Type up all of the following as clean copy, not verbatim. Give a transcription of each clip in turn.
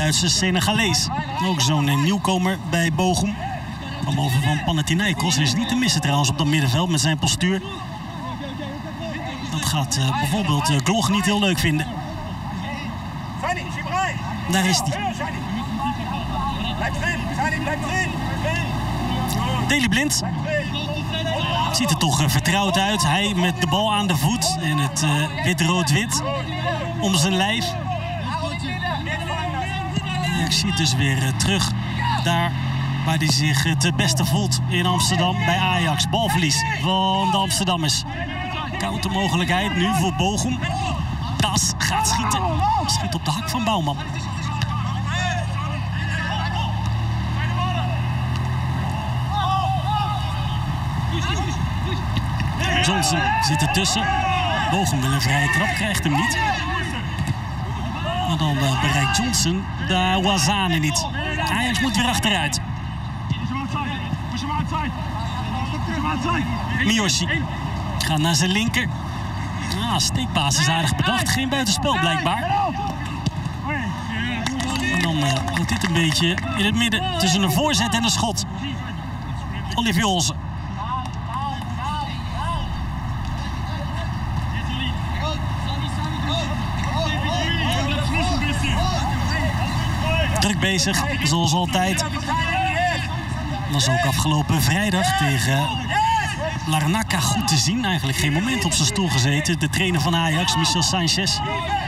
Duitse Senegalees. Ook zo'n nieuwkomer bij Bochum. Kwam over van Panathinaikos. Is niet te missen trouwens op dat middenveld met zijn postuur. Dat gaat bijvoorbeeld Gloch niet heel leuk vinden. Daar is hij. Daley Blind ziet er toch vertrouwd uit. Hij met de bal aan de voet en het wit-rood-wit om zijn lijf. En ik zie het dus weer terug daar waar hij zich het beste voelt in Amsterdam bij Ajax. Balverlies van de Amsterdammers. Countermogelijkheid nu voor Bochum. Das gaat schieten. Schiet op de hak van Bouwman. Johnson zit ertussen. Bochum wil een vrije trap, krijgt hem niet. Maar dan bereikt Johnson de Ouazzane niet. Ajax moet weer achteruit. Miyoshi gaat naar zijn linker. Steekpaas is aardig bedacht. Geen buitenspel blijkbaar. En dan houdt dit een beetje in het midden tussen een voorzet en een schot. Olivier Olsen. Druk bezig, zoals altijd. Was ook afgelopen vrijdag tegen Larnaca goed te zien. Eigenlijk geen moment op zijn stoel gezeten. De trainer van Ajax, Michel Sanchez.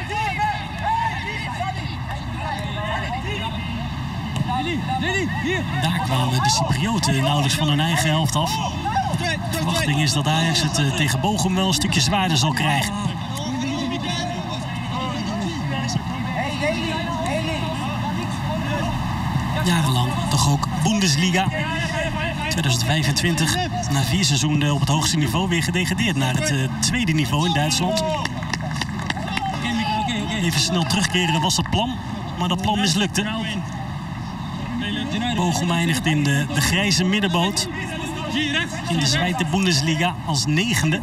Daar kwamen de Cyprioten nauwelijks van hun eigen helft af. De verwachting is dat Ajax het tegen Bochum wel een stukje zwaarder zal krijgen. Jarenlang toch ook Bundesliga. 2025, na 4 seizoenen op het hoogste niveau, weer gedegradeerd naar het tweede niveau in Duitsland. Even snel terugkeren was het plan, maar dat plan mislukte. Bochum eindigt in de grijze middenboot. In de Zweite Bundesliga als 9e.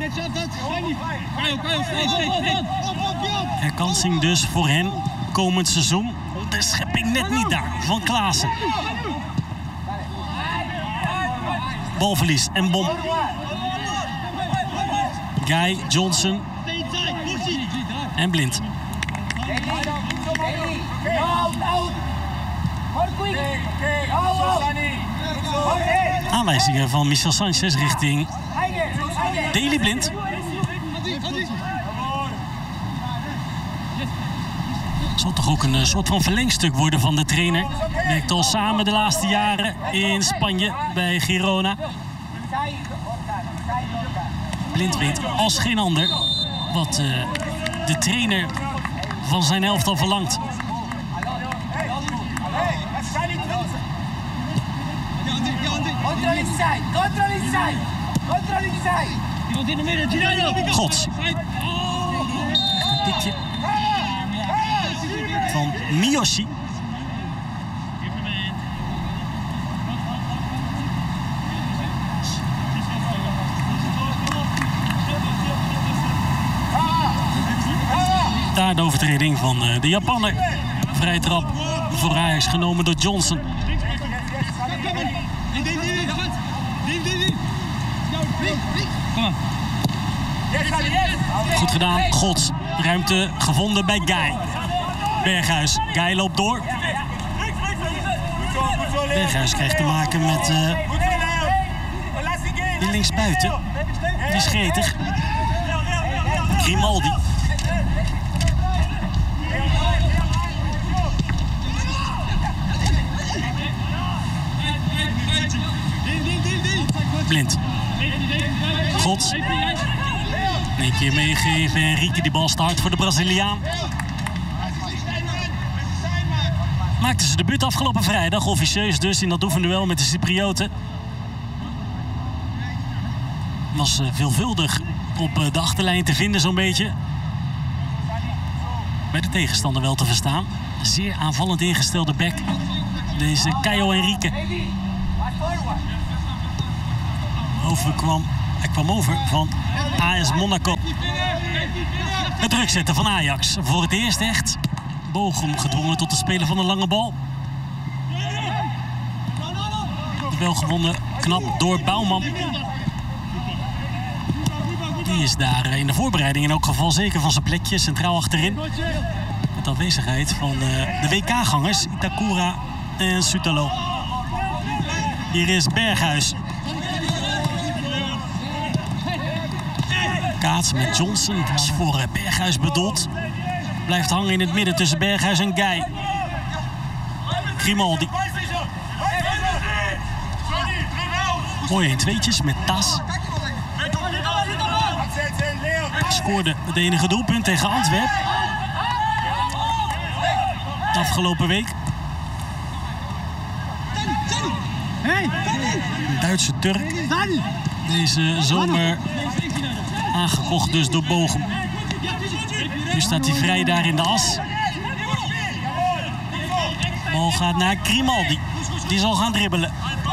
Herkansing dus voor hen komend seizoen. De schepping net niet daar van Klaassen. Balverlies en Bom. Guy, Johnson en Blind. Aanwijzingen van Michel Sanchez richting Daley Blind. Zal toch ook een soort van verlengstuk worden van de trainer. Werkt al samen de laatste jaren in Spanje bij Girona. Blind weet als geen ander wat de trainer van zijn elftal verlangt. Gods. Een tikje van Miyoshi. Daar de overtreding van de Japanner. Vrije trap voor Ajax genomen door Johnson. Goed gedaan, Gods. Ruimte gevonden bij Guy. Berghuis. Guy loopt door. Berghuis krijgt te maken met die linksbuiten. Die is gretig. Grimaldi. Blind. Gods. Een keer meegeven en Rieke die bal start voor de Braziliaan. Maakte ze debuut afgelopen vrijdag, officieus dus in dat oefenduel met de Cyprioten. Was veelvuldig op de achterlijn te vinden zo'n beetje. Bij de tegenstander wel te verstaan. Zeer aanvallend ingestelde back. Deze Caio Henrique. Hij kwam over van AS Monaco. Het druk zetten van Ajax. Voor het eerst echt Bochum gedwongen tot het spelen van de lange bal. Wel gewonnen knap door Bouwman. Die is daar in de voorbereiding in elk geval zeker van zijn plekje. Centraal achterin. Met aanwezigheid van de WK-gangers Itakura en Sutalo. Hier is Berghuis. Kaats met Johnson. Dat is voor Berghuis bedoeld. Blijft hangen in het midden tussen Berghuis en Guy. Grimaldi. Mooie 1-2'tjes met Tas. Scoorde het enige doelpunt tegen Antwerpen. Afgelopen week. Een Duitse Turk. Deze zomer aangekocht dus door Bochum. Nu staat hij vrij daar in de as. Bal gaat naar Grimaldi. Die zal gaan dribbelen.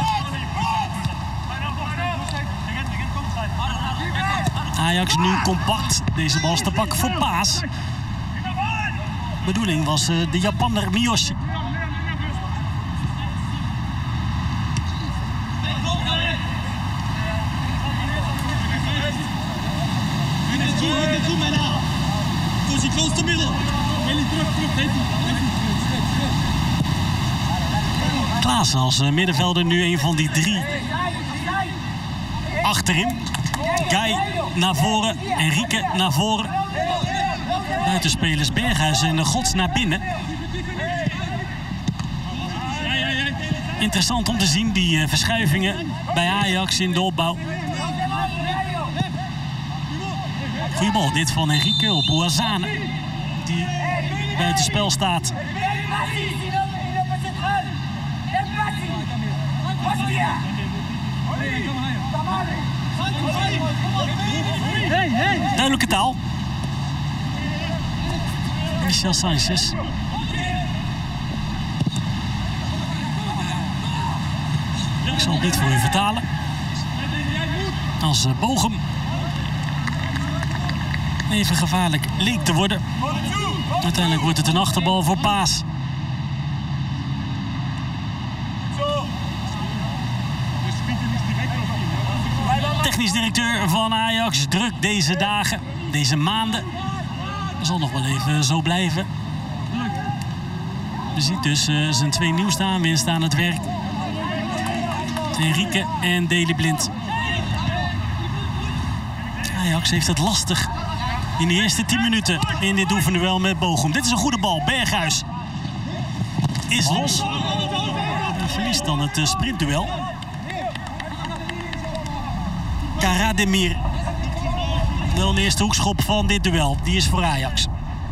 Ajax nu compact. Deze bal is te pakken voor Paas. Bedoeling was de Japaner Miyoshi. Klaassen als middenvelder nu een van die 3 achterin. Guy naar voren, Henrique naar voren. Buitenspelers Berghuis en Gods naar binnen. Interessant om te zien, die verschuivingen bij Ajax in de opbouw. Goeie bal dit van Henrique op Ouazzane. Die buitenspel staat. Duidelijke taal. Michel Sanchez. Ik zal het niet voor u vertalen. Als Bochum even gevaarlijk leek te worden. Uiteindelijk wordt het een achterbal voor Paas. Technisch directeur van Ajax, druk deze dagen, deze maanden. Zal nog wel even zo blijven. Je ziet dus zijn 2 nieuwste aanwinsten aan het werk. Henrique en Daley Blind. Ajax heeft het lastig in de eerste 10 minuten in dit oefenduel met Bochum. Dit is een goede bal. Berghuis is los. En verliest dan het sprintduel. Karademir. Wel een eerste hoekschop van dit duel. Die is voor Ajax.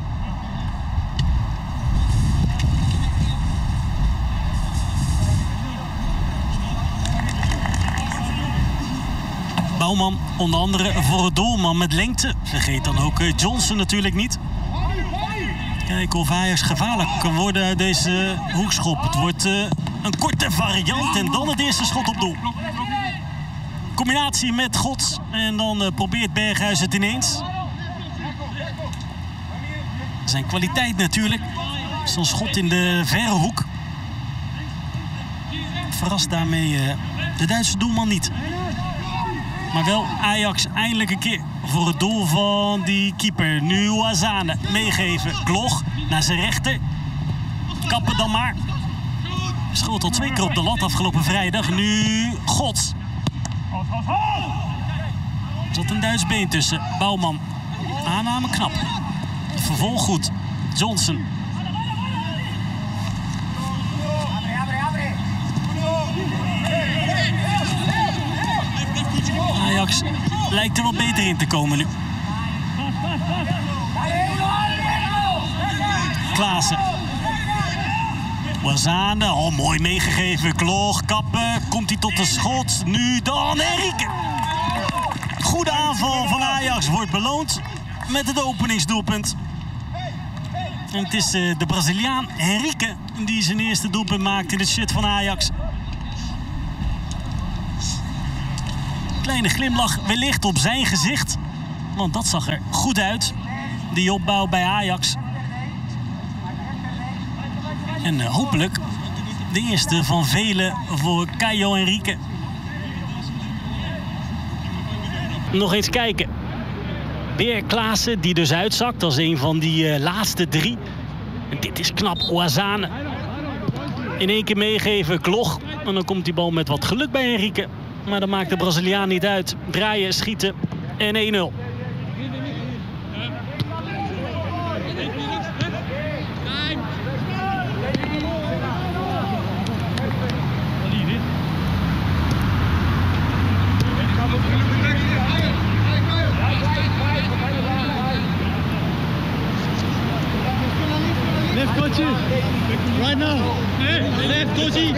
Bouwman onder andere voor het doelman met lengte. Vergeet dan ook Johnson natuurlijk niet. Kijken of Ajax gevaarlijk kan worden uit deze hoekschop. Het wordt een korte variant en dan het eerste schot op doel. Combinatie met Gods en dan probeert Berghuis het ineens. Zijn kwaliteit natuurlijk. Zo'n schot in de verre hoek. Verrast daarmee de Duitse doelman niet. Maar wel Ajax eindelijk een keer voor het doel van die keeper. Nu Ouazzane meegeven. Gloch naar zijn rechter. Kappen dan maar. Schoot al 2 keer op de lat afgelopen vrijdag. Nu Gods. Er zat een Duits been tussen. Bouwman. Aanname knap. Vervolg goed. Johnson. Ajax lijkt er wel beter in te komen nu. Klaassen. Ouazzane, al mooi meegegeven. Kloog, kappen. Komt hij tot de schot. Nu dan Henrique. Goede aanval van Ajax wordt beloond met het openingsdoelpunt. En het is de Braziliaan Henrique die zijn eerste doelpunt maakt in het shirt van Ajax. Kleine glimlach wellicht op zijn gezicht. Want dat zag er goed uit. Die opbouw bij Ajax. En hopelijk de eerste van vele voor Caio Henrique. Nog eens kijken. Weer Klaassen die dus uitzakt als een van die laatste 3. En dit is knap. Ouazzane. In 1 keer meegeven. Gloch. En dan komt die bal met wat geluk bij Henrique. Maar dat maakt de Braziliaan niet uit. Draaien, schieten en 1-0. Left coach. Right now. Left coach.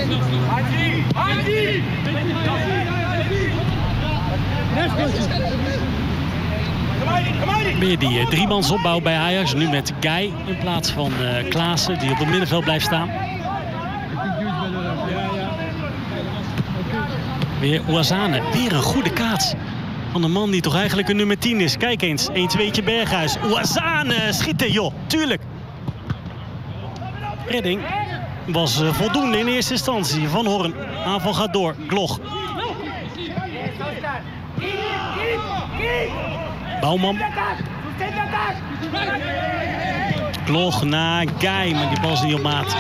Left coach. Weer die driemansopbouw bij Ajax. Nu met Guy in plaats van Klaassen die op het middenveld blijft staan. Weer Ouazzane. Weer een goede kaats. Van een man die toch eigenlijk een nummer 10 is. Kijk eens. 1-2'tje Berghuis. Ouazzane. Schieten joh. Tuurlijk. Redding was voldoende in eerste instantie. Van Horn. Aanval gaat door. Gloch. Bouwman. Gloch naar Guy. Maar die bal is niet op maat.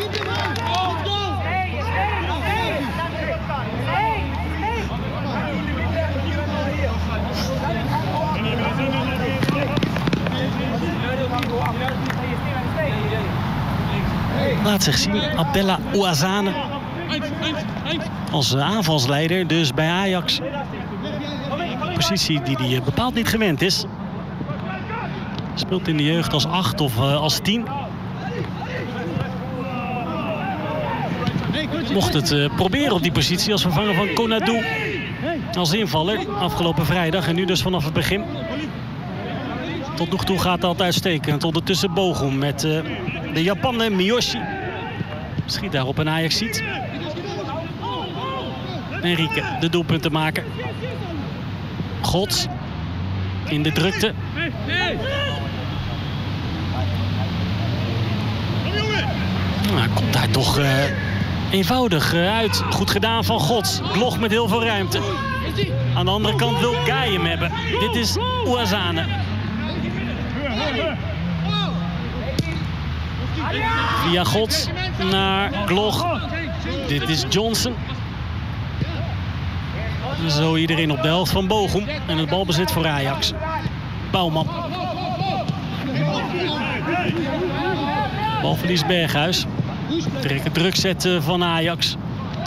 Laat zich zien, Abdella Ouazzane als aanvalsleider, dus bij Ajax. Positie die hij bepaald niet gewend is. Speelt in de jeugd als 8 of als 10. Mocht het proberen op die positie als vervanger van Konadu als invaller afgelopen vrijdag en nu dus vanaf het begin. Tot nog toe gaat dat uitstekend. Ondertussen Bochum met de Japaner Miyoshi. Schiet daarop een Ajaxiet. Henrique, de doelpunten maken. Gods in de drukte. Nou, komt daar toch eenvoudig uit. Goed gedaan van Gods. Gloch met heel veel ruimte. Aan de andere kant wil Guy hem hebben. Dit is Ouazzane. Via Gods naar Gloch. Dit is Johnson. Zo iedereen op de helft van Bochum. En het balbezit voor Ajax. Bouwman. Balverlies Berghuis. Direct druk zetten van Ajax.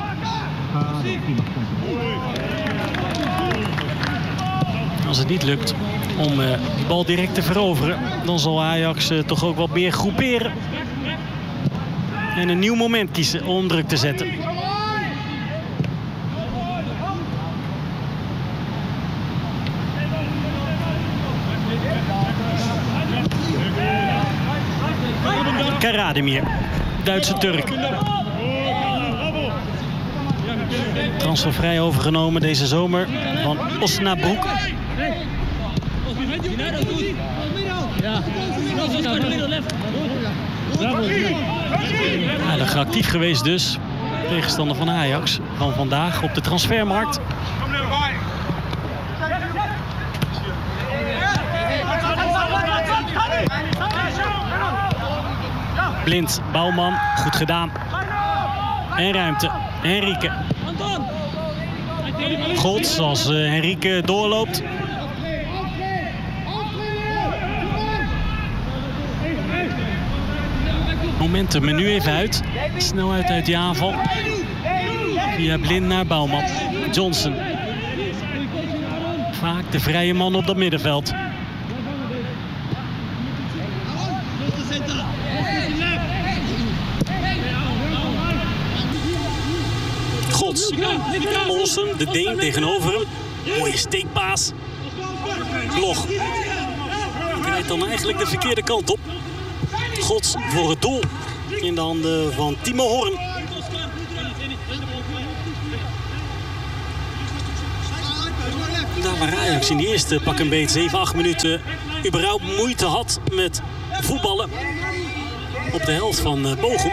Als het niet lukt om die bal direct te veroveren, dan zal Ajax toch ook wat meer groeperen. En een nieuw moment kiezen om druk te zetten. Karademir, Duitse Turk. Transfervrij overgenomen deze zomer van Osnabrück. Aardig actief geweest dus. Tegenstander van Ajax van vandaag op de transfermarkt. Blind, Bouwman, goed gedaan. En ruimte, Henrique. Gods als Henrique doorloopt. Momentum er nu even uit. Snelheid uit die aanval. Via Blind naar Bouwman. Johnson. Vaak de vrije man op dat middenveld. Gods. Olsen, de Deen tegenover hem. Mooie steekpaas. Gloch. Krijgt dan eigenlijk de verkeerde kant op. Gods voor het doel. In de handen van Timo Horn. Daar waar Ajax in de eerste pak een beet 7-8 minuten überhaupt moeite had met voetballen. op de helft van Bochum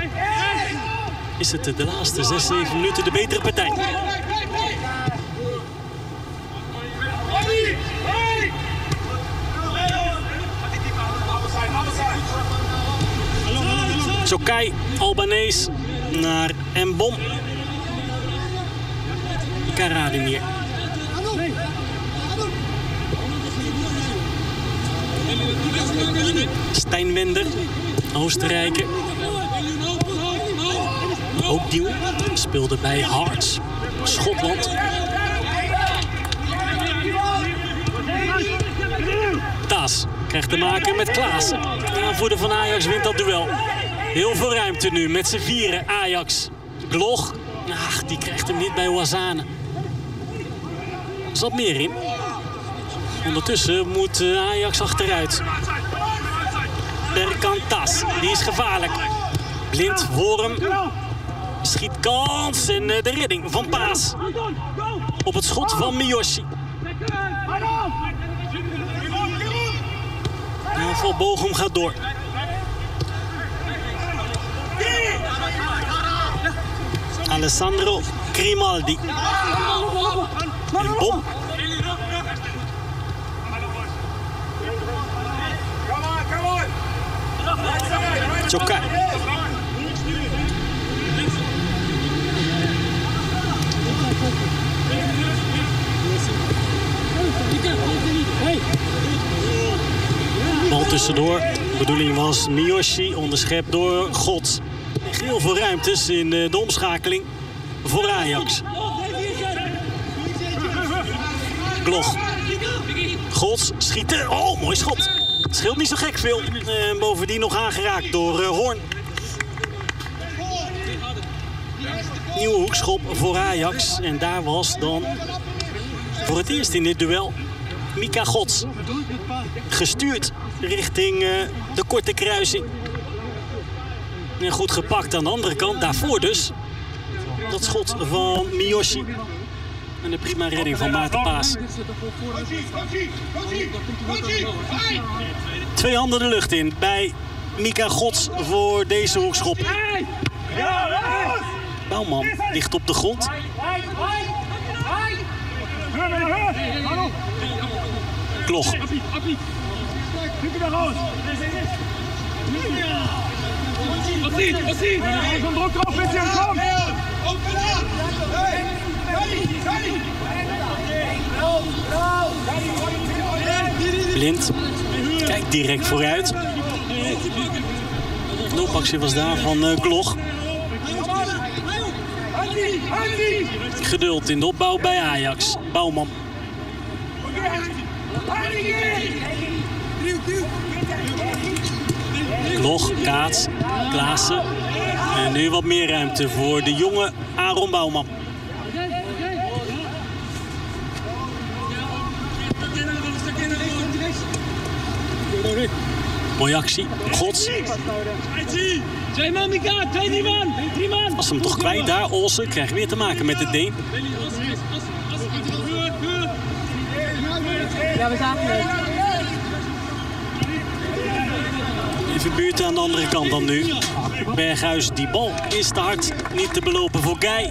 is het de laatste 6-7 minuten de betere partij. Chokai, Albanese naar Mbom. Karadimir. Steinwender, Oostenrijker. Ook nieuw. Speelde bij Hearts, Schotland. Taas krijgt te maken met Klaassen. De aanvoerder van Ajax wint dat duel. Heel veel ruimte nu met z'n vieren. Ajax. Gloch. Ach, die krijgt hem niet bij Ouazzane. Er zat meer in. Ondertussen moet Ajax achteruit. Berkan Tas. Die is gevaarlijk. Blind voor hem. Schiet kans en de redding van Paas. Op het schot van Miyoshi. De aanval Bochum gaat door. Alessandro Grimaldi. En Bom. Chokai. Bal tussendoor. De bedoeling was Miyoshi, onderschept door Gods. Heel veel ruimtes in de omschakeling voor Ajax. Gloch. Gods schieten. Oh, mooi schot. Het scheelt niet zo gek veel. Bovendien nog aangeraakt door Hoorn. Nieuwe hoekschop voor Ajax. En daar was dan voor het eerst in dit duel Mika Gods. Gestuurd richting de korte kruising. En goed gepakt aan de andere kant. Daarvoor dus dat schot van Miyoshi. En de prima redding van Maarten Paas. 2 handen de lucht in bij Mika Gods voor deze hoekschop. Bouwman ligt op de grond. Gloch. Blind. Kijkt direct vooruit. De loopactie was daar van Gloch. Geduld in de opbouw bij Ajax. Bouwman. Gloch, Kaats, Klaassen. En nu wat meer ruimte voor de jonge Aaron Bouwman. Mooie actie. Gods. 2 man, Mika. 2 man. Was hem toch kwijt daar. Olsen krijgt weer te maken met de Deen. Ja, we zagen het. Even buurt aan de andere kant dan nu. Berghuis, die bal is te hard. Niet te belopen voor Guy.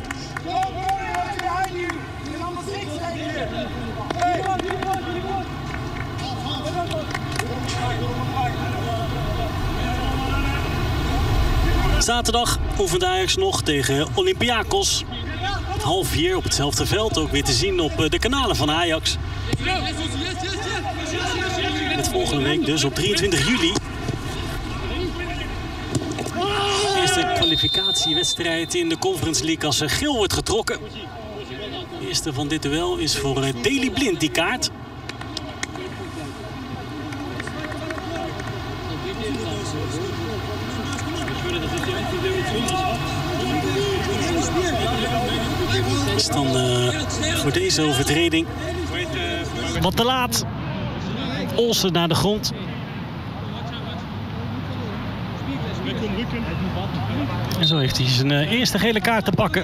Zaterdag oefent Ajax nog tegen Olympiakos. 3:30 op hetzelfde veld. Ook weer te zien op de kanalen van Ajax. Met volgende week dus op 23 juli. De eerste kwalificatiewedstrijd in de Conference League als er geel wordt getrokken. De eerste van dit duel is voor Daley Blind die kaart. Is dan voor deze overtreding wat te laat. Olsen naar de grond. En zo heeft hij zijn eerste gele kaart te pakken.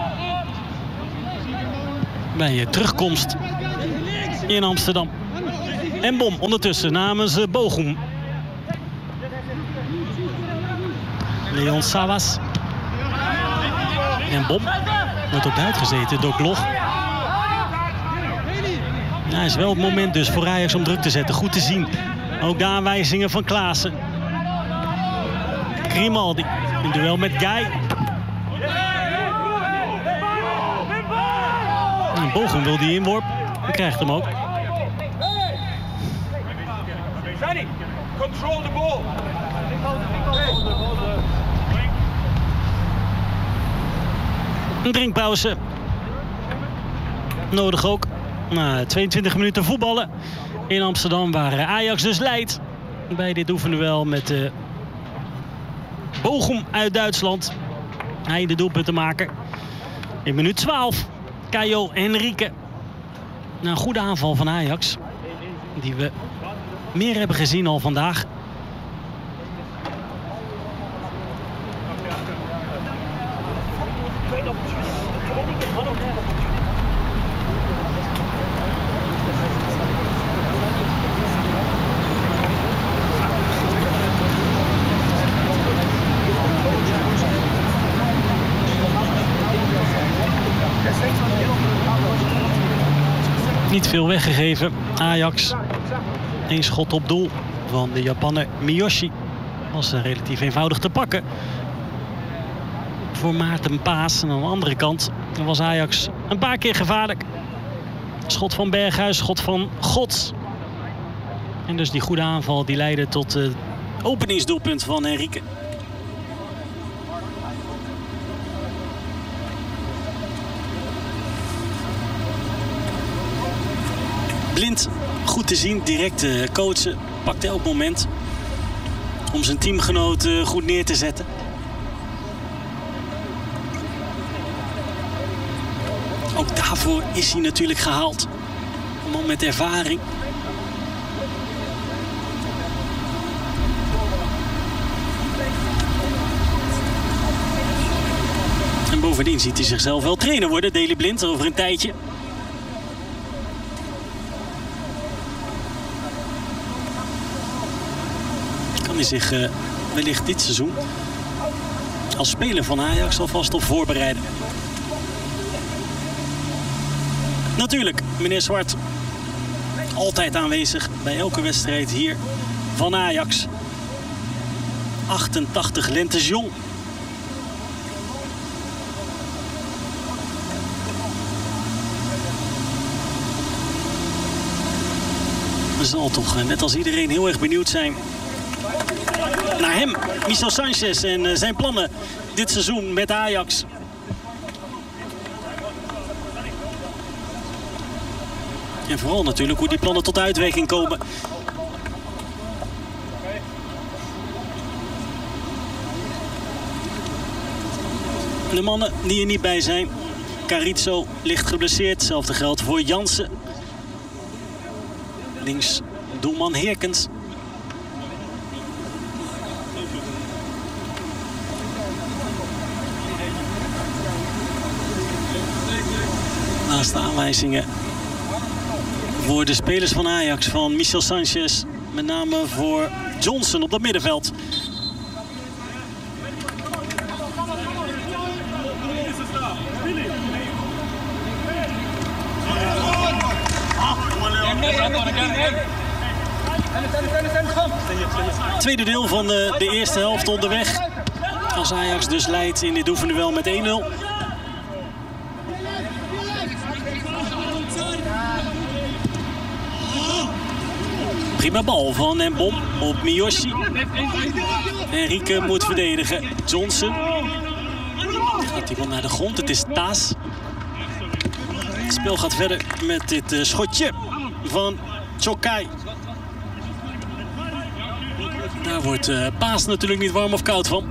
Bij terugkomst in Amsterdam. En Bom ondertussen namens Bochum. Leon Sawas. En Bom wordt op de huid gezeten door Gloch. Ja, is wel het moment dus voor Ajax om druk te zetten. Goed te zien. Ook de aanwijzingen van Klaassen. Grimaldi. Een duel met Guy. En Bochum wil die inworp. En krijgt hem ook. Control the ball. Een drinkpauze. Nodig ook. 22 minuten voetballen in Amsterdam, waar Ajax dus leidt. Bij dit oefenduel met Bochum uit Duitsland. Hij de doelpunten maken. In minuut 12. Caio Henrique. Een goede aanval van Ajax. Die we meer hebben gezien al vandaag. Niet veel weggegeven. Ajax. 1 schot op doel van de Japaner Miyoshi. Was relatief eenvoudig te pakken. Voor Maarten Paas. En aan de andere kant was Ajax een paar keer gevaarlijk. Schot van Berghuis, schot van Gods. En dus die goede aanval die leidde tot het openingsdoelpunt van Henrique. Blind, goed te zien, direct coachen. Pakt elk moment om zijn teamgenoten goed neer te zetten. Ook daarvoor is hij natuurlijk gehaald. Een man met ervaring. En bovendien ziet hij zichzelf wel trainer worden, Daley Blind, over een tijdje. Kan hij zich wellicht dit seizoen als speler van Ajax alvast op voorbereiden. Natuurlijk, meneer Zwart. Altijd aanwezig bij elke wedstrijd hier van Ajax. 88 lentes jong. We zal toch net als iedereen heel erg benieuwd zijn naar hem, Michel Sanchez, en zijn plannen dit seizoen met Ajax. En vooral natuurlijk hoe die plannen tot uitwerking komen. De mannen die er niet bij zijn. Caritso licht geblesseerd. Hetzelfde geldt voor Jansen. Links doelman Heerkens. Naast de aanwijzingen voor de spelers van Ajax, van Michel Sanchez. Met name voor Johnson op dat middenveld. Tweede deel van de eerste helft onderweg. Als Ajax dus leidt in dit oefenduel met 1-0. Prima bal van Mbom op Miyoshi. Henrique moet verdedigen. Johnson. Gaat iemand naar de grond. Het is Taas. Het spel gaat verder met dit schotje van Chokai. Daar wordt Paas natuurlijk niet warm of koud van.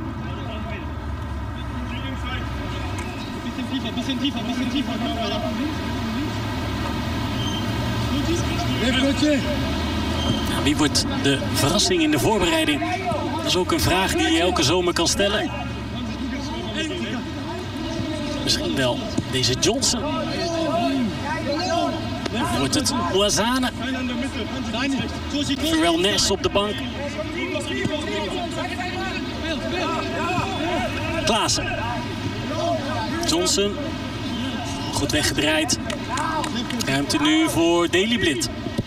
Wie wordt de verrassing in de voorbereiding? Dat is ook een vraag die je elke zomer kan stellen. Misschien wel deze Johnson. Of wordt het Ouazzane? Verwel Nes op de bank. Klaassen. Johnson. Goed weggedraaid. Ruimte nu voor Daley Blind.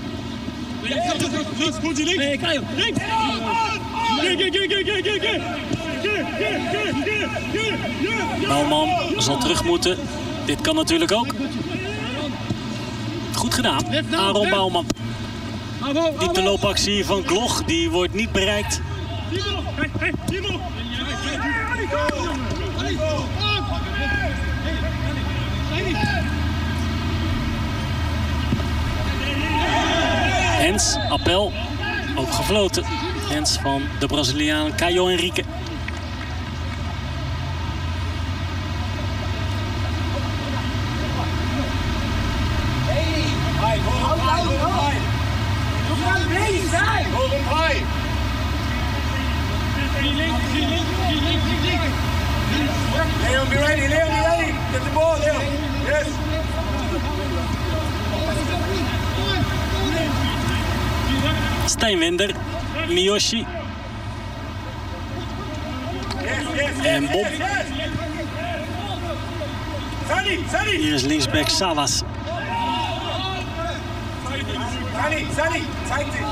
Bouwman zal terug moeten. Dit kan natuurlijk ook. Goed gedaan, Aaron Bouwman. Diepte loopactie van Gloch, die wordt niet bereikt. Hens, appel, ook gefloten. Hens van de Braziliaan Caio Henrique. Leon, be ready, Leon, be ready. Get the ball, Leon. Yes. Steinwender, Miyoshi. En Bob. Hier is linksback Sawas. Sani, zeig dich.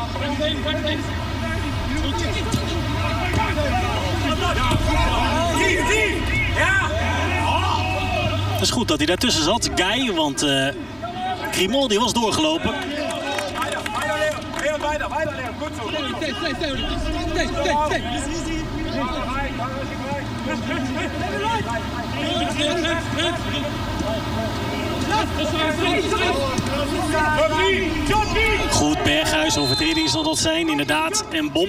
Ja! Het is goed dat hij daartussen zat, Guy, want Grimaldi was doorgelopen. Weiter, Leon. Gut so. Goed, Berghuis, overtreding zal dat zijn, inderdaad. En Bom.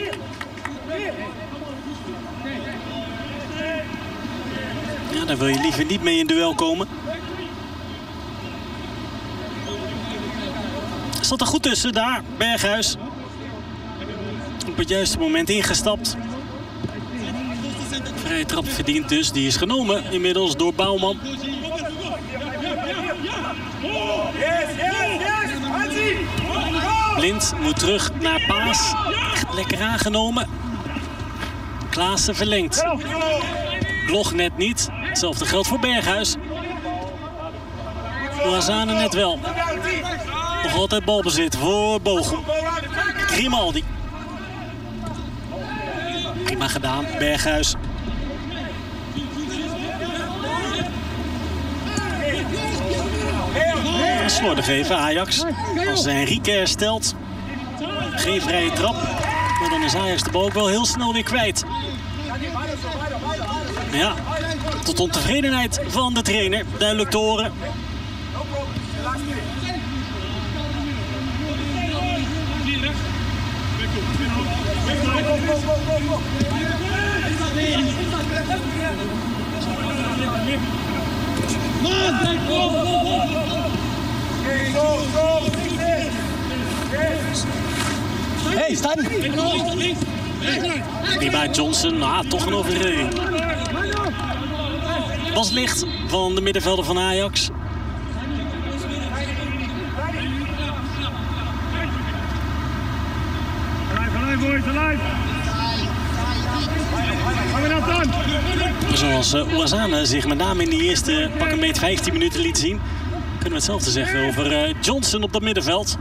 Ja, daar wil je liever niet mee in duel komen. Zat er goed tussen daar, Berghuis. Op het juiste moment ingestapt. Vrije trap verdiend dus, die is genomen inmiddels door Bouwman. Blind moet terug naar Paas. Echt lekker aangenomen. Klaassen verlengt. Gloch net niet. Hetzelfde geldt voor Berghuis. Lazane net wel. Nog altijd balbezit voor Bochum. Grimaldi. Prima gedaan, Berghuis. Slordig even, Ajax. Als Henrique herstelt. Geen vrije trap. Maar dan is Ajax de bal ook wel heel snel weer kwijt. Ja, tot ontevredenheid van de trainer. Duidelijk te horen. Hey, sta niet. Prima, Johnson. Toch een overtreding. Was licht van de middenvelder van Ajax. Zoals Lazane zich met name in die eerste pak een beet 15 minuten liet zien, kunnen we hetzelfde zeggen over Johnson op dat middenveld.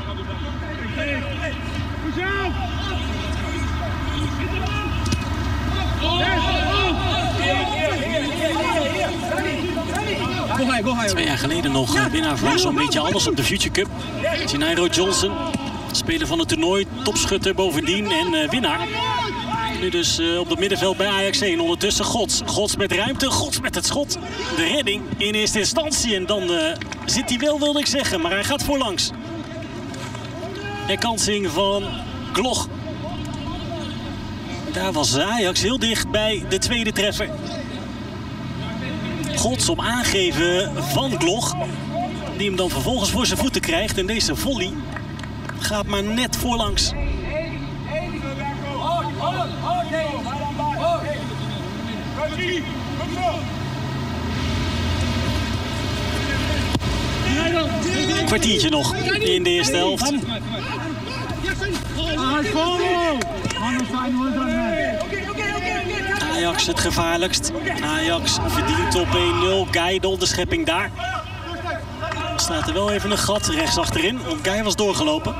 Go high. 2 jaar geleden nog winnaar van zo'n beetje alles op de Future Cup. Janeiro Johnson, speler van het toernooi, topschutter bovendien en winnaar. Nu dus op het middenveld bij Ajax 1. Ondertussen Gods met ruimte, Gods met het schot. De redding in eerste instantie en dan zit hij wel, wilde ik zeggen, maar hij gaat voorlangs. Herkansing van Gloch. Daar was Ajax heel dicht bij de tweede treffer. Gods op aangeven van Gloch. Die hem dan vervolgens voor zijn voeten krijgt. En deze volley gaat maar net voorlangs. Een kwartiertje nog in de eerste helft. Ajax het gevaarlijkst. Ajax verdient op 1-0. Guy de onderschepping daar. Er staat er wel even een gat rechts achterin, want Guy was doorgelopen.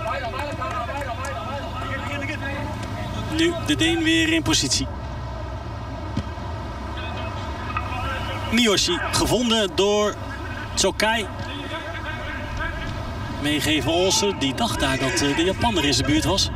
Nu de Deen weer in positie. Miyoshi gevonden door Tsokai. Meegeven Olsen, die dacht daar dat de Japaner in zijn buurt was.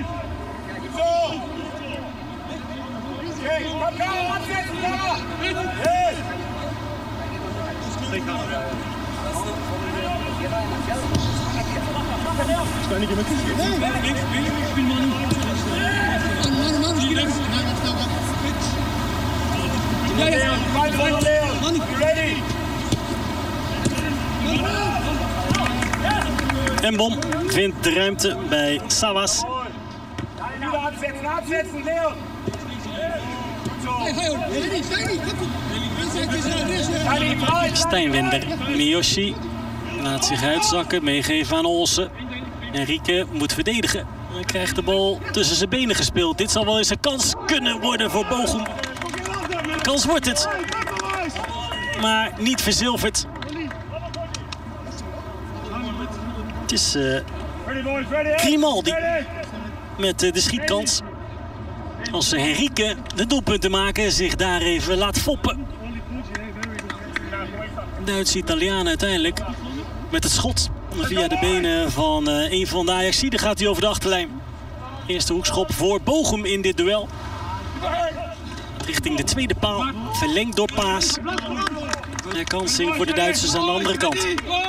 En Bom vindt de ruimte bij Sawas. Steinwender, Miyoshi laat zich uitzakken, meegeven aan Olsen. Enrique moet verdedigen. Hij krijgt de bal tussen zijn benen gespeeld. Dit zal wel eens een kans kunnen worden voor Bochum. Een kans wordt het. Maar niet verzilverd. Het is Grimaldi met de schietkans. Als Enrique de doelpunten maken, zich daar even laat foppen. Duits-Italiaan uiteindelijk met het schot. Via de benen van een van de Ajaxiden gaat hij over de achterlijn. Eerste hoekschop voor Bochum in dit duel. Richting de tweede paal. Verlengd door Paas. Herkansing voor de Duitsers aan de andere kant.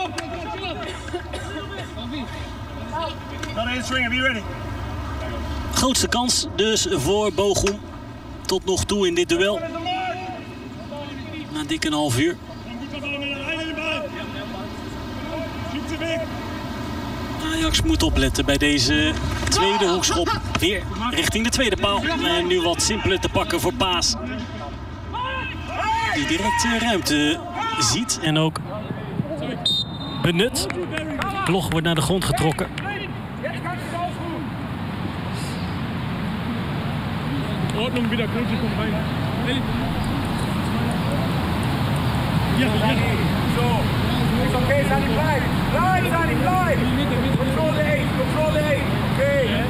Grootste kans dus voor Bochum. Tot nog toe in dit duel. Na dik een half uur. Ajax moet opletten bij deze tweede hoekschop. Weer richting de tweede paal. En nu wat simpeler te pakken voor Paas. Die direct ruimte ziet en ook benut. Blog wordt naar de grond getrokken. Ordnung wieder, Coach, kommt rein. Ja. Zo. Is oké, Sani, blijf. Blijf, Sani, blijf. Control de 1, control de 1. Oké.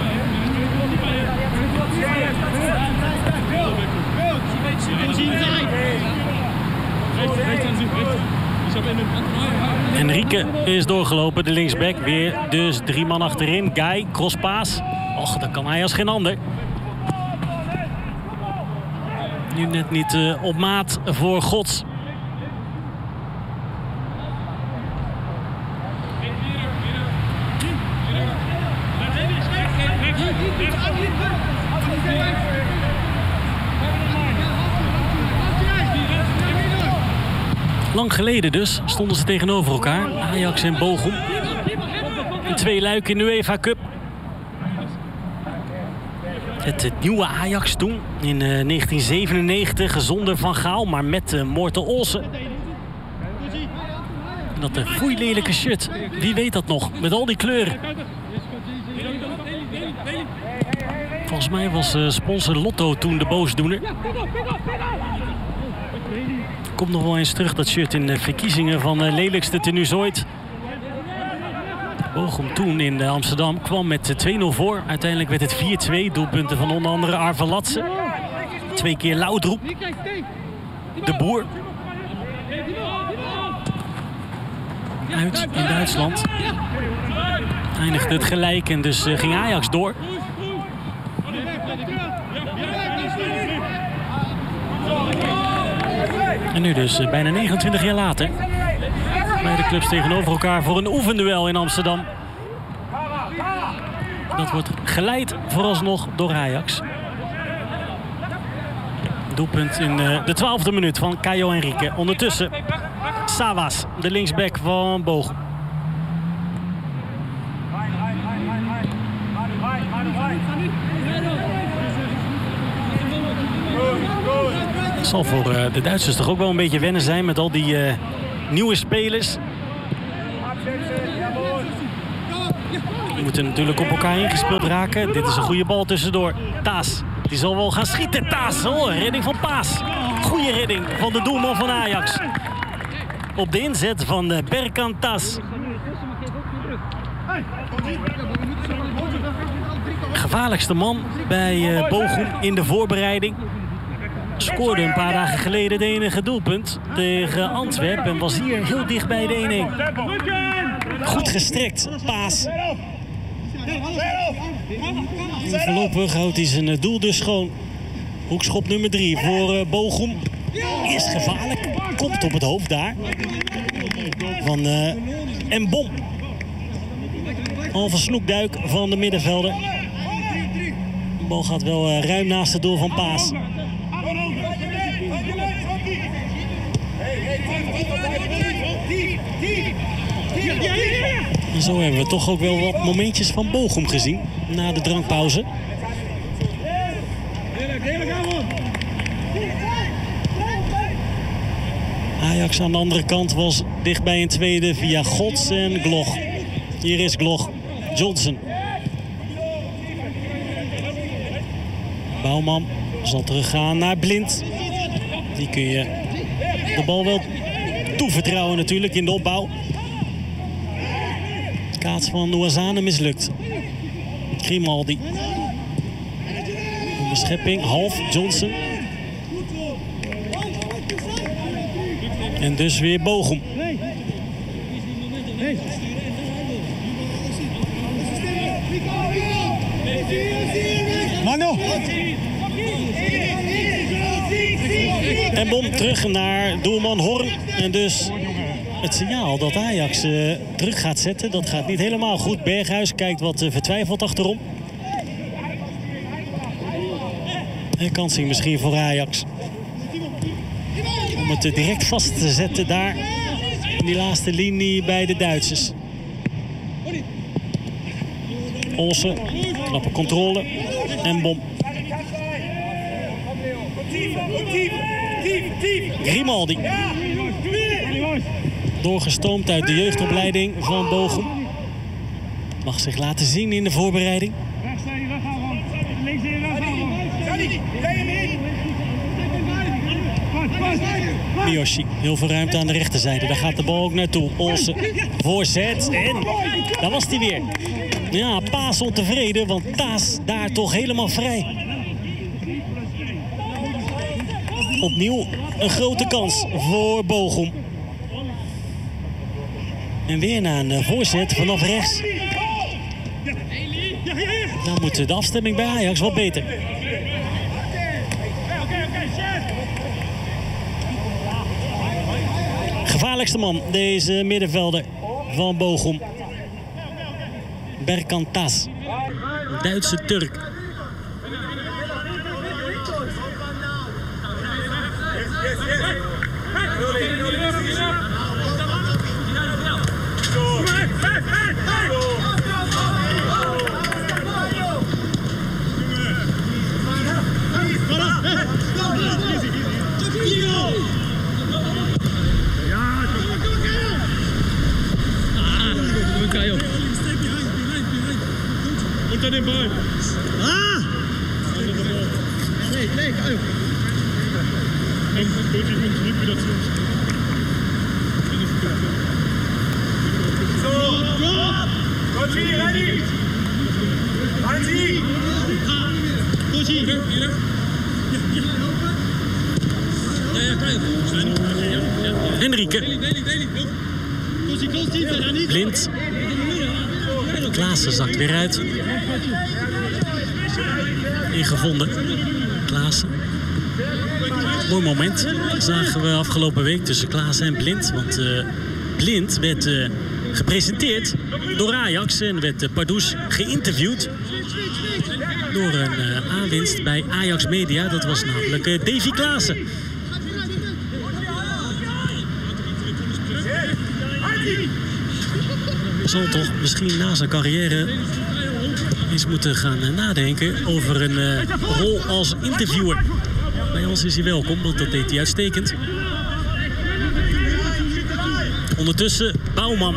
Enrique is doorgelopen, de linksback. Weer dus 3 man achterin. Guy, crosspaas. Och, dat kan hij als geen ander. Nu net niet op maat voor Gods. Lang geleden dus stonden ze tegenover elkaar. Ajax en Bochum. In 2 luiken in de UEFA Cup. Het nieuwe Ajax toen in 1997 zonder Van Gaal, maar met Morten Olsen. Dat foeilelijke shirt, wie weet dat nog, met al die kleuren. Volgens mij was sponsor Lotto toen de boosdoener. Komt nog wel eens terug, dat shirt, in de verkiezingen van lelijkste tenues ooit. Bochum toen in Amsterdam kwam met 2-0 voor. Uiteindelijk werd het 4-2. Doelpunten van onder andere Arve Latse. 2 keer Laudrup. De Boer. Uit in Duitsland. Eindigde het gelijk en dus ging Ajax door. En nu dus bijna 29 jaar later. Beide clubs tegenover elkaar voor een oefenduel in Amsterdam. Dat wordt geleid vooralsnog door Ajax. Doelpunt in de 12e minuut van Caio Henrique. Ondertussen Sawas, de linksback van Bochum. Het zal voor de Duitsers toch ook wel een beetje wennen zijn met al die nieuwe spelers. Die moeten natuurlijk op elkaar ingespeeld raken. Dit is een goede bal tussendoor. Taas Die zal wel gaan schieten. Taas, oh, redding van Paas. Goeie redding van de doelman van Ajax. Op de inzet van Berkan Taas. Gevaarlijkste man bij Bochum in de voorbereiding. Scoorde een paar dagen geleden het enige doelpunt tegen Antwerpen en was hier heel dicht bij de 1-1. Goed gestrekt, Paas. En voorlopig houdt hij zijn doel dus schoon. Hoekschop nummer 3 voor Bochum. Is gevaarlijk. Komt op het hoofd daar. Van Mbom. Al van Snoekduik van de middenvelder. De bal gaat wel ruim naast het doel van Paas. En zo hebben we toch ook wel wat momentjes van Bochum gezien na de drankpauze. Ajax aan de andere kant was dicht bij een tweede via Gods en Gloch. Hier is Gloch. Johnson. Bouwman zal teruggaan naar Blind. Die kun je de bal wel toevertrouwen natuurlijk in de opbouw. Kaats van Nouazane mislukt. Grimaldi. Onderschepping, half, Johnson. En dus weer Bochum. Mano! En Bom terug naar doelman Horn. En dus het signaal dat Ajax terug gaat zetten, dat gaat niet helemaal goed. Berghuis kijkt wat vertwijfeld achterom. En kansing misschien voor Ajax. Om het direct vast te zetten daar in die laatste linie bij de Duitsers. Olsen, knappe controle. En Bom. Grimaldi. Doorgestoomd uit de jeugdopleiding van Bochum. Mag zich laten zien in de voorbereiding. Miyoshi, heel veel ruimte aan de rechterzijde. Daar gaat de bal ook naartoe. Olsen, voorzet en daar was hij weer. Ja, Paas ontevreden, want Taas daar toch helemaal vrij. Opnieuw een grote kans voor Bochum. En weer na een voorzet vanaf rechts. Dan moet de afstemming bij Ajax wat beter. Gevaarlijkste man, deze middenvelder van Bochum. Berkan Taas, Duitse Turk. Unter den Ball. Ah! Nee, Kajo. En wirklich mit Schritt wieder zu uns. So, Kochi, ready? Hansi! Kochi! Henrike. Blind. Klaassen zakt weer uit. Ingevonden. Klaassen. Mooi moment. Dat zagen we afgelopen week tussen Klaassen en Blind. Want Blind werd gepresenteerd door Ajax en werd Pardoes geïnterviewd door een aanwinst bij Ajax Media. Dat was namelijk Davy Klaassen. Zal toch misschien na zijn carrière eens moeten gaan nadenken over een rol als interviewer. Bij ons is hij welkom, want dat deed hij uitstekend. Ondertussen Bouwman.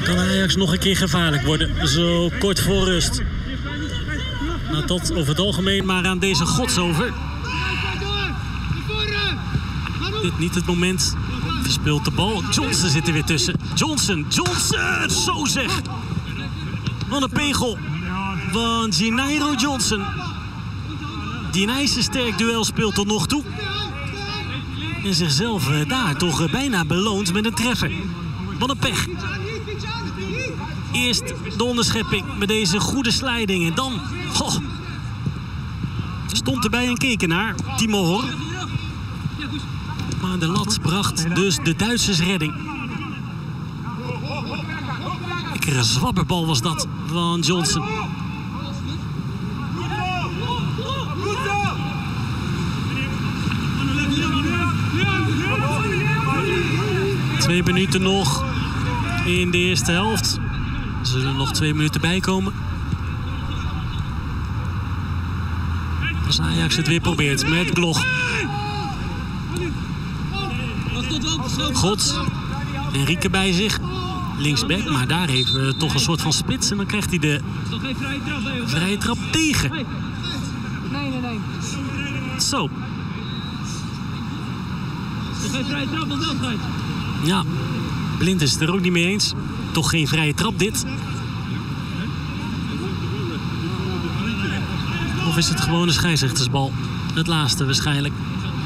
Kan Ajax nog een keer gevaarlijk worden, zo kort voor rust. Nou, tot over het algemeen maar aan deze gods over. Dit niet het moment. Verspeelt de bal. Johnson zit er weer tussen. Johnson! Zo zeg! Wat een pegel van Ginairo Johnson. Die een ijzersterk duel speelt tot nog toe. En zichzelf daar toch bijna beloont met een treffer. Wat een pech. Eerst de onderschepping met deze goede sliding. En dan stond erbij en keek ernaar. Timo Horn. Maar de lat bracht dus de Duitsers redding. Lekkere zwabberbal was dat van Johnson. Twee minuten nog in de eerste helft. Er zullen nog 2 minuten bij komen. Als Ajax het weer probeert met Gloch. Gods. Enrique bij zich. Linksback, maar daar heeft toch een soort van spits. En dan krijgt hij de vrije trap tegen. Nee. Zo. Geen vrije trap, want wel gaat. Ja, Blind is het er ook niet mee eens. Toch geen vrije trap dit. Of is het gewoon een scheidsrechtersbal? Het laatste waarschijnlijk.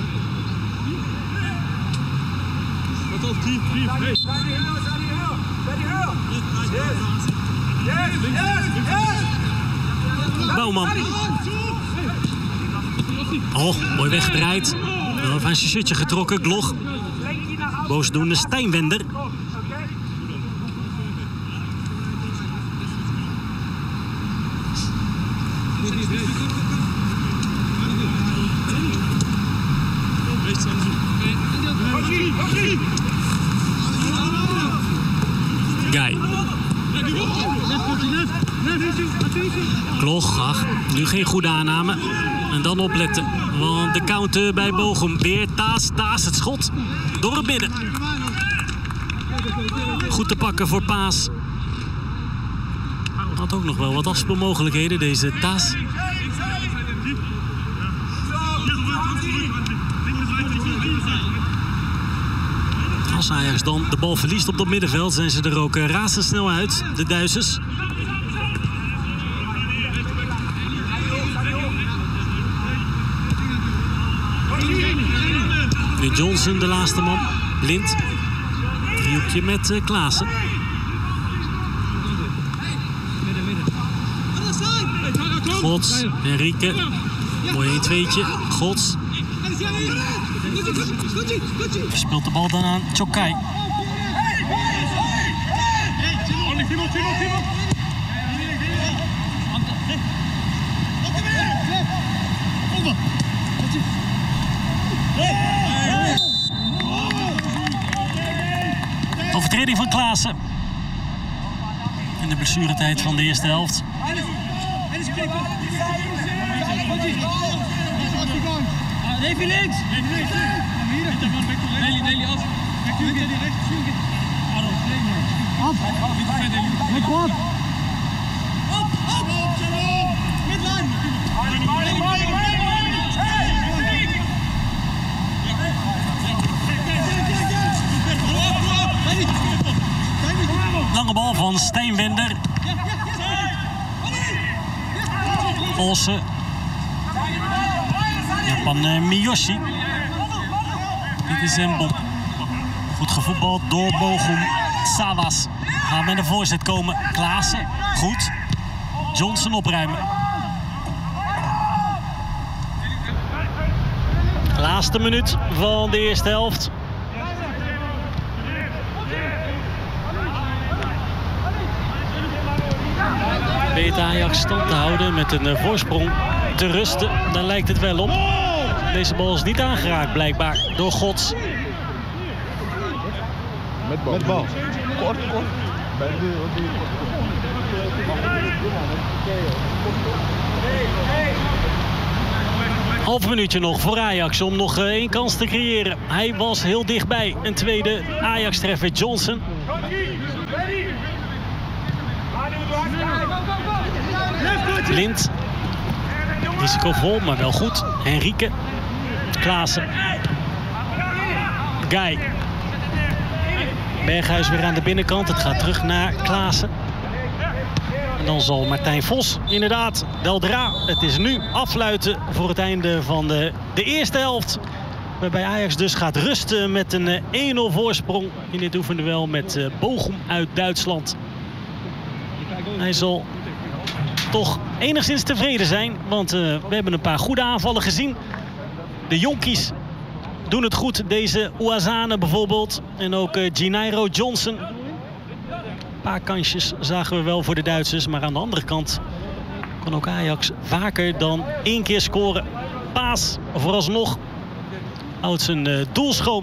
Wat op, die. Bouwman. Oh, mooi weggedraaid. Van zijn shirtje getrokken, Gloch. Boosdoende Steinwender. Guy. Gloch, ach, nu geen goede aanname. En dan opletten, want de counter bij Bochum. Weer Taas het schot door het midden. Goed te pakken voor Paas. Had ook nog wel wat afspeelmogelijkheden, deze Taas. Als Ajax dan de bal verliest op dat middenveld, zijn ze er ook razendsnel uit, de Duitsers. Nu Johnson, de laatste man. Blind. Driehoekje met Klaassen. Gods, Enrique. Mooi 1-2'tje. Gods. Verspeelt de bal dan aan Chokai. Overtreding van Klaassen. In de blessuretijd van de eerste helft. Even links! Nelly af. Lange bal van Steinwender. Olsen. Japan Miyoshi. Dit is een bom. Goed gevoetbald door Bochum. Sawas gaat met een voorzet komen. Klaassen. Goed. Johnson opruimen. Laatste minuut van de eerste helft. Weet Ajax stand te houden met een voorsprong te rusten. Dan lijkt het wel op. Deze bal is niet aangeraakt blijkbaar door Gods. Met bal. Kort. Half minuutje nog voor Ajax om nog 1 kans te creëren. Hij was heel dichtbij. Een tweede Ajax-treffer Johnson. Blind. Risicovol, maar wel goed. Henrique. Klaassen. Guy. Berghuis weer aan de binnenkant. Het gaat terug naar Klaassen. En dan zal Martijn Vos inderdaad weldra. Het is nu afsluiten voor het einde van de eerste helft. Waarbij Ajax dus gaat rusten met een 1-0 voorsprong in dit oefenduel met Bochum uit Duitsland. Hij zal toch enigszins tevreden zijn, want we hebben een paar goede aanvallen gezien. De jonkies doen het goed, deze Ouazzane bijvoorbeeld. En ook Ginairo Johnson. Een paar kansjes zagen we wel voor de Duitsers, maar aan de andere kant kan ook Ajax vaker dan 1 keer scoren. Paas vooralsnog houdt zijn doel schoon.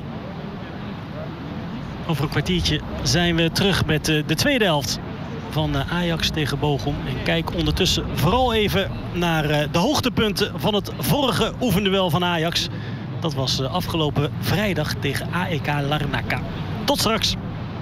Over een kwartiertje zijn we terug met de tweede helft van Ajax tegen Bochum. En kijk ondertussen vooral even naar de hoogtepunten van het vorige oefenduel van Ajax. Dat was afgelopen vrijdag tegen AEK Larnaca. Tot straks.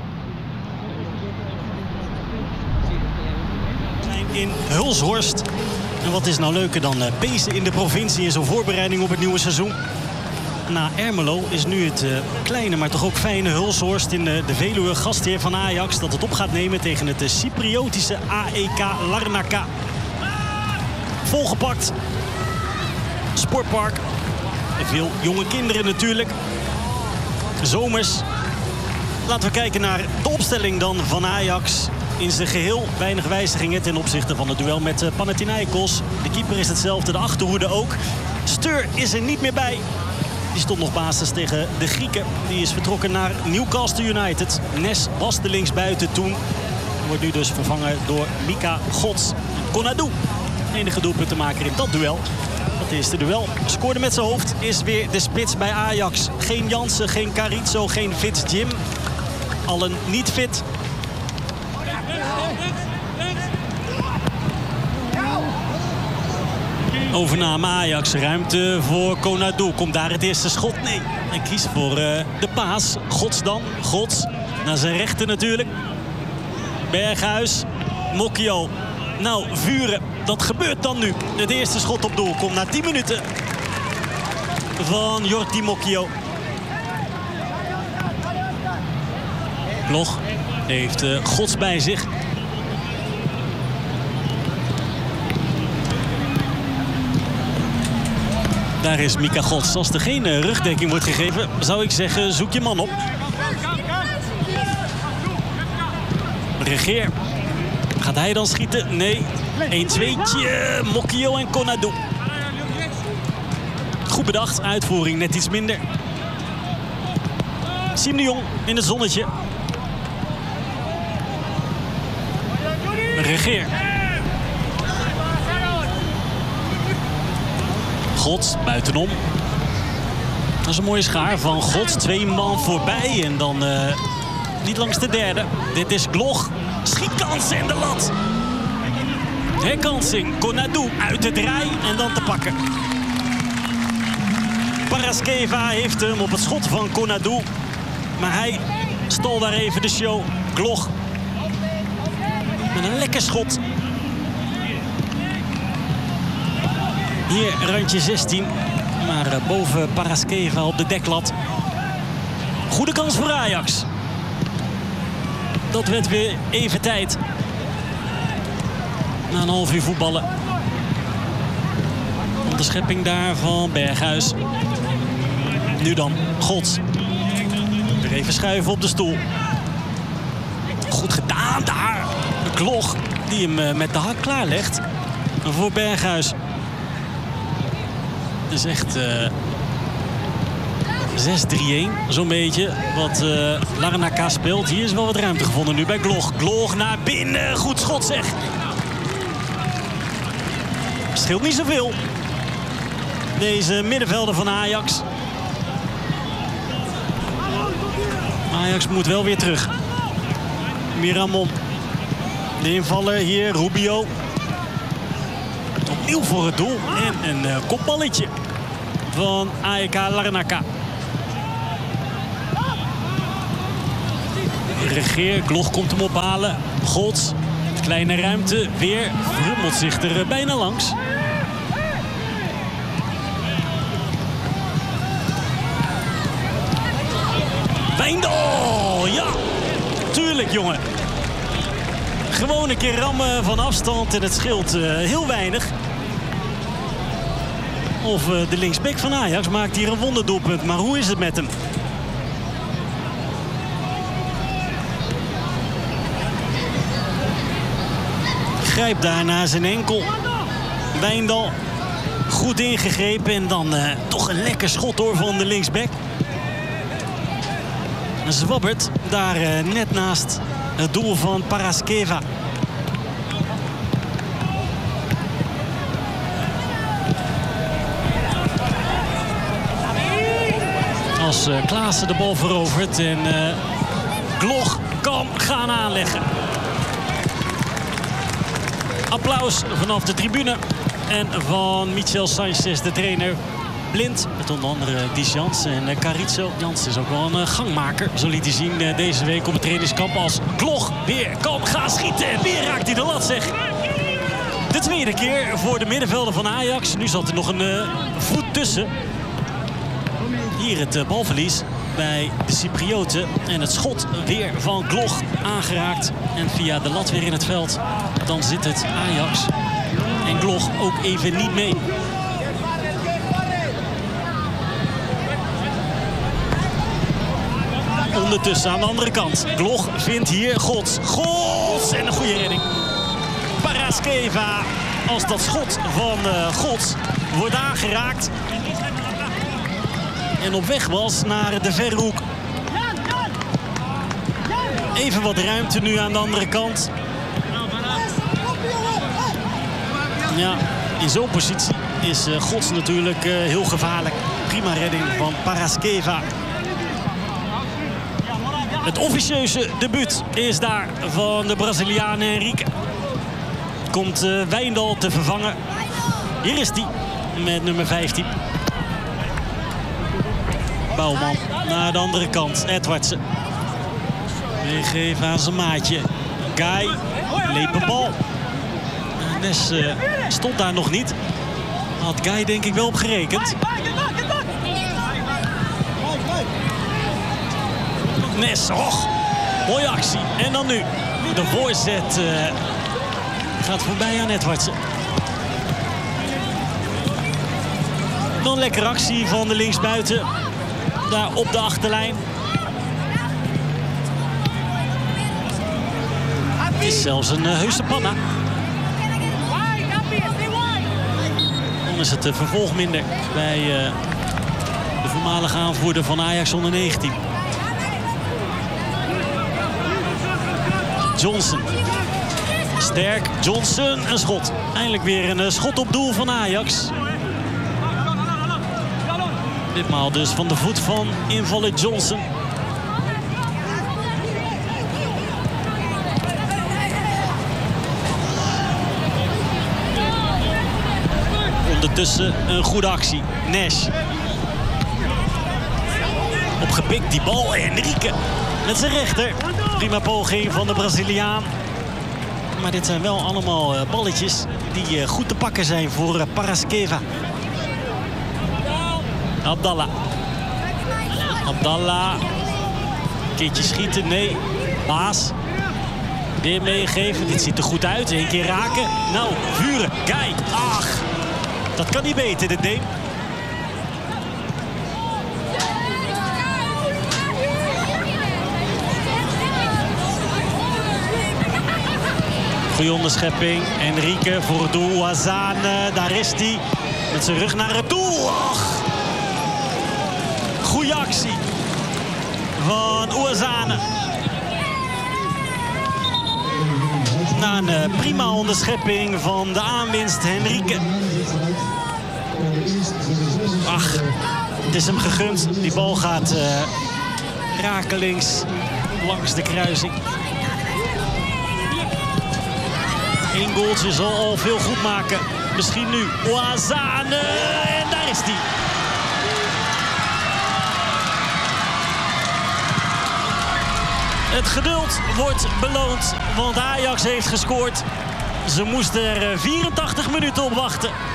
In Hulshorst. En wat is nou leuker dan pezen in de provincie in zo'n voorbereiding op het nieuwe seizoen? Na Ermelo is nu het kleine, maar toch ook fijne Hulshorst in de Veluwe gastheer van Ajax. Dat het op gaat nemen tegen het Cypriotische AEK Larnaca. Volgepakt. Sportpark. Veel jonge kinderen natuurlijk. Zomers. Laten we kijken naar de opstelling dan van Ajax. In zijn geheel weinig wijzigingen ten opzichte van het duel met Panathinaikos. De keeper is hetzelfde, de achterhoede ook. Steur is er niet meer bij. Die stond nog basis tegen de Grieken. Die is vertrokken naar Newcastle United. Nes was de linksbuiten toen. Wordt nu dus vervangen door Mika Gods. Konadu, enige doelpuntenmaker in dat duel. Dat eerste duel scoorde met zijn hoofd. Is weer de spits bij Ajax. Geen Jansen, geen Carizzo, geen Fitz Jim. Allen niet fit. Overname Ajax, ruimte voor Konadu. Komt daar het eerste schot? Nee, hij kiest voor de paas. Gods dan, Gods. Naar zijn rechter natuurlijk. Berghuis, Mokio. Nou, vuren. Dat gebeurt dan nu. Het eerste schot op doel komt na 10 minuten van Jordi Mokio. Gloch heeft Gods bij zich. Daar is Mika Gods. Als er geen rugdekking wordt gegeven, zou ik zeggen, zoek je man op. Regeer. Gaat hij dan schieten? Nee. 1-2'tje. Mokio en Konadu. Goed bedacht. Uitvoering net iets minder. Siem de Jong in het zonnetje. Regeer. Gods buitenom. Dat is een mooie schaar van Gods. 2 man voorbij en dan niet langs de derde. Dit is Gloch. Schietkans en de lat. Herkansing. Konadu uit de draai en dan te pakken. Paraskeva heeft hem op het schot van Konadu. Maar hij stal daar even de show. Gloch. Met een lekker schot. Hier randje 16. Maar boven Paraskeva op de deklat. Goede kans voor Ajax. Dat werd weer even tijd. Na een half uur voetballen. Onderschepping daar van Berghuis. Nu dan Gods. Weer even schuiven op de stoel. Goed gedaan daar. Gloch die hem met de hak klaarlegt. Voor Berghuis. Het is echt 6-3-1, zo'n beetje, wat Larnaca speelt. Hier is wel wat ruimte gevonden nu bij Gloch. Gloch naar binnen, goed schot zeg. Scheelt niet zoveel. Deze middenvelder van Ajax. Ajax moet wel weer terug. Miramon. De invaller hier, Rubio. Opnieuw voor het doel. En een kopballetje van AEK Larnaca. Regeer, Gloch komt hem ophalen. Gods Kleine ruimte, weer frummelt zich er bijna langs. Wijndal, ja, tuurlijk jongen. Gewoon een keer rammen van afstand en het scheelt heel weinig. Of de linksback van Ajax maakt hier een wonderdoelpunt, maar hoe is het met hem? Grijpt daar naar zijn enkel. Wijndal goed ingegrepen en dan toch een lekker schot hoor van de linksback. Zwabbert daar net naast het doel van Paraskeva. Als Klaassen de bal verovert en Gloch kan gaan aanleggen. Applaus vanaf de tribune en van Michel Sanchez, de trainer. Blind, met onder andere Dijans en Carizo. Jans is ook wel een gangmaker. Zo liet hij zien deze week op het trainingskamp als Gloch weer kan gaan schieten. En weer raakt hij de lat, zeg. De tweede keer voor de middenvelder van Ajax. Nu zat er nog een voet tussen. Hier het balverlies bij de Cyprioten. En het schot weer van Gloch aangeraakt. En via de lat weer in het veld. Dan zit het Ajax. En Gloch ook even niet mee. Ondertussen aan de andere kant. Gloch vindt hier Gods. Gods! En een goede redding. Paraskeva. Als dat schot van Gods wordt aangeraakt. En op weg was naar de verre hoek. Even wat ruimte nu aan de andere kant. Ja, in zo'n positie is Gods natuurlijk heel gevaarlijk. Prima redding van Paraskeva. Het officieuze debuut is daar van de Braziliaan Henrique. Komt Wijndal te vervangen. Hier is hij met nummer 15. Bouwman naar de andere kant. Edwardsen. Weergeven aan zijn maatje. Guy. Lepe bal. Nes stond daar nog niet. Had Guy denk ik wel op gerekend. Nes, och, mooie actie. En dan nu, de voorzet gaat voorbij aan Edwardsen. Dan lekker actie van de linksbuiten. Daar op de achterlijn. Het is zelfs een heuse panna. Dan is het vervolg minder bij de voormalige aanvoerder van Ajax onder 19. Johnson. Sterk. Johnson. Een schot. Eindelijk weer een schot op doel van Ajax. Ditmaal dus van de voet van invaller Johnson. Ondertussen een goede actie. Nash. Opgepikt die bal. Henrique met zijn rechter. Prima poging van de Braziliaan. Maar dit zijn wel allemaal balletjes die goed te pakken zijn voor Paraskeva. Abdallah. Abdallah. Een keertje schieten, nee. Baas. Weer meegeven. Dit ziet er goed uit. Eén keer raken. Nou, vuren. Guy. Ach. Dat kan niet beter, dit Deen. Goeie onderschepping. Henrique voor het doel. Ouazzane. Daar is hij. Met zijn rug naar het doel. Ach. Goeie actie van Ouazzane. Na een prima onderschepping van de aanwinst Henrique. Ach, het is hem gegund. Die bal gaat rakelings langs de kruising. Eén goaltje zal al veel goed maken. Misschien nu Ouazzane. En daar is hij. Het geduld wordt beloond, want Ajax heeft gescoord. Ze moesten er 84 minuten op wachten.